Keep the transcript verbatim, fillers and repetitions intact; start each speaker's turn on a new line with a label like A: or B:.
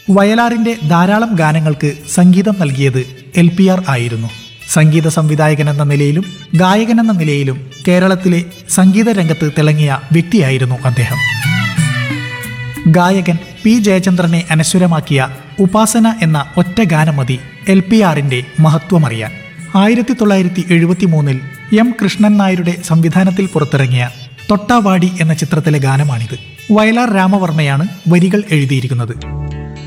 A: വയലാറിന്റെ ധാരാളം ഗാനങ്ങൾക്ക് സംഗീതം നൽകിയത് എൽ പി ആർ ആയിരുന്നു. സംഗീത സംവിധായകൻ എന്ന നിലയിലും ഗായകൻ എന്ന നിലയിലും കേരളത്തിലെ സംഗീത രംഗത്ത് തിളങ്ങിയ വ്യക്തിയായിരുന്നു അദ്ദേഹം. ഗായകൻ പി ജയചന്ദ്രനെ അനശ്വരമാക്കിയ ഉപാസന എന്ന ഒറ്റ ഗാനം മതി എൽ പി ആറിന്റെ മഹത്വമറിയാൻ. ആയിരത്തി തൊള്ളായിരത്തി എഴുപത്തി മൂന്നിൽ എം കൃഷ്ണൻ നായരുടെ സംവിധാനത്തിൽ പുറത്തിറങ്ങിയ തൊട്ടാവാടി എന്ന ചിത്രത്തിലെ ഗാനമാണിത്. വയലാർ രാമവർമ്മയാണ് വരികൾ എഴുതിയിരിക്കുന്നത്.